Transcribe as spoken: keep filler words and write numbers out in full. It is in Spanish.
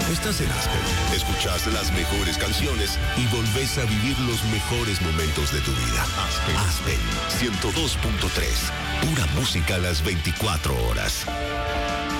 Estás en Aspen, escuchás las mejores canciones y volvés a vivir los mejores momentos de tu vida. Aspen, Aspen ciento dos punto tres, pura música a las veinticuatro horas.